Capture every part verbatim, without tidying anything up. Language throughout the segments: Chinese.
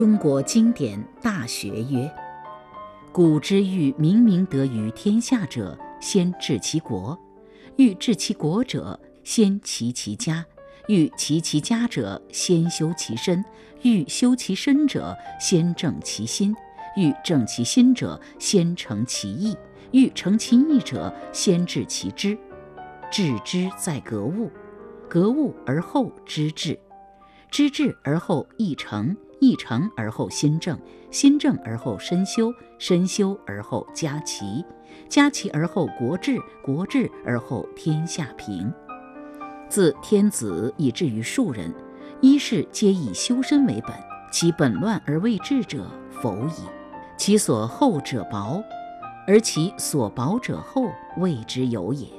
中国经典《大学》曰：古之欲明明德于天下者，先治其国；欲治其国者，先齐其家；欲齐其家者，先修其身；欲修其身者，先正其心；欲正其心者，先诚其意；欲诚其意者，先治其知。治之在格物，格物而后知至，知至而后意诚，意诚而后心正，心正而后身修，身修而后家齐，家齐而后国治，国治而后天下平。自天子以至于庶人，一是皆以修身为本，其本乱而未治者，否矣。其所厚者薄，而其所薄者厚，谓之有也。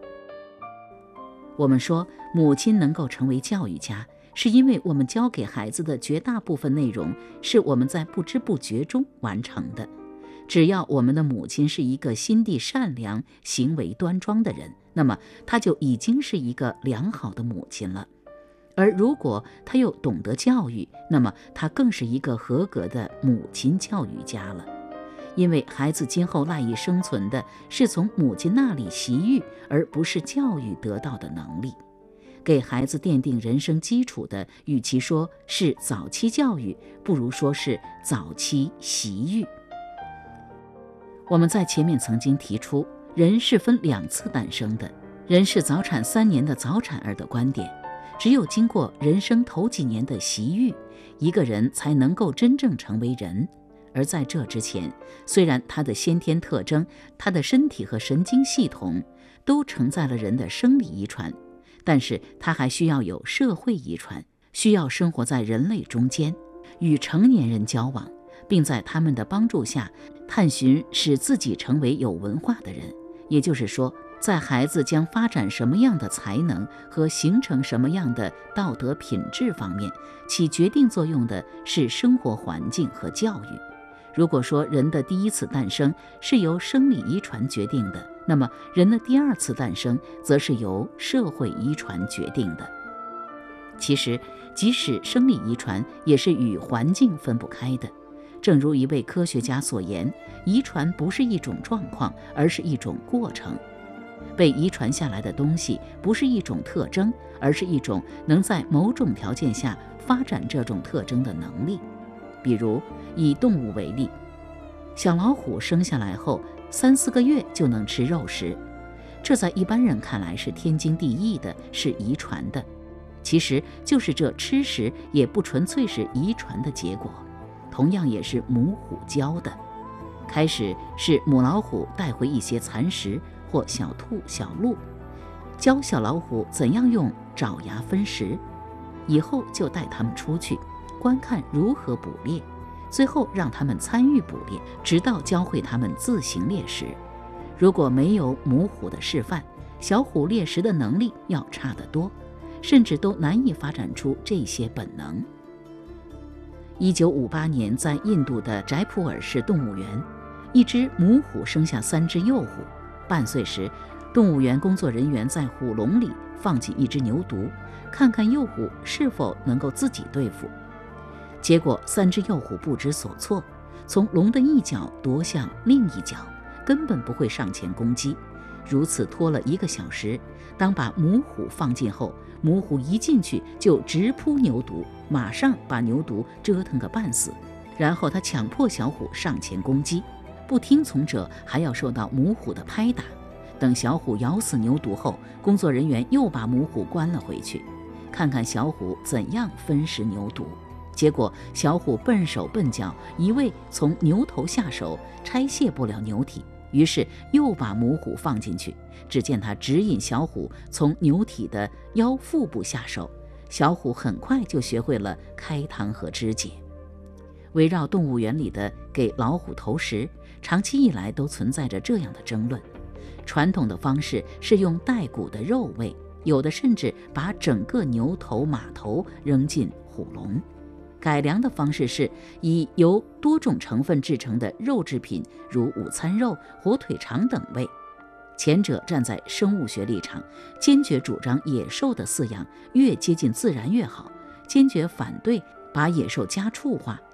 我们说母亲能够成为教育家，是因为我们教给孩子的绝大部分内容是我们在不知不觉中完成的。只要我们的母亲是一个心地善良、行为端庄的人，那么她就已经是一个良好的母亲了。而如果她又懂得教育，那么她更是一个合格的母亲教育家了。因为孩子今后赖以生存的是从母亲那里习育，而不是教育得到的能力。给孩子奠定人生基础的，与其说是早期教育，不如说是早期习育。我们在前面曾经提出，人是分两次诞生的，人是早产三年的早产儿的观点。只有经过人生头几年的习育，一个人才能够真正成为人。而在这之前，虽然他的先天特征，他的身体和神经系统都承载了人的生理遗传，但是他还需要有社会遗传，需要生活在人类中间，与成年人交往，并在他们的帮助下探寻使自己成为有文化的人。也就是说，在孩子将发展什么样的才能和形成什么样的道德品质方面，起决定作用的是生活环境和教育。如果说人的第一次诞生是由生理遗传决定的，那么人的第二次诞生则是由社会遗传决定的。其实，即使生理遗传也是与环境分不开的。正如一位科学家所言，遗传不是一种状况，而是一种过程。被遗传下来的东西不是一种特征，而是一种能在某种条件下发展这种特征的能力。比如以动物为例，小老虎生下来后三四个月就能吃肉食，这在一般人看来是天经地义的，是遗传的。其实就是这吃食也不纯粹是遗传的结果，同样也是母虎教的。开始是母老虎带回一些蚕食或小兔小鹿，教小老虎怎样用爪牙分食，以后就带它们出去观看如何捕猎，最后让他们参与捕猎，直到教会他们自行猎食。如果没有母虎的示范，小虎猎食的能力要差得多，甚至都难以发展出这些本能。一九五八年，在印度的斋普尔市动物园，一只母虎生下三只幼虎。半岁时，动物园工作人员在虎笼里放进一只牛犊，看看幼虎是否能够自己对付。结果三只幼虎不知所措，从笼的一角夺向另一角，根本不会上前攻击。如此拖了一个小时，当把母虎放进后，母虎一进去就直扑牛犊，马上把牛犊折腾个半死。然后他强迫小虎上前攻击，不听从者还要受到母虎的拍打。等小虎咬死牛犊后，工作人员又把母虎关了回去，看看小虎怎样分食牛犊。结果小虎笨手笨脚，一味从牛头下手，拆卸不了牛体，于是又把母虎放进去。只见他指引小虎从牛体的腰腹部下手，小虎很快就学会了开膛和肢解。围绕动物园里的给老虎投食，长期以来都存在着这样的争论。传统的方式是用带骨的肉喂，有的甚至把整个牛头马头扔进虎笼。改良的方式是以由多种成分制成的肉制品，如午餐肉、火腿肠等喂。前者站在生物学立场，坚决主张野兽的饲养越接近自然越好，坚决反对把野兽家畜化，